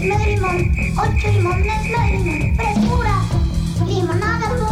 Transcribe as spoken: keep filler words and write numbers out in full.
zumo de limón, ocho limones, nueve limón, frescura, limonada.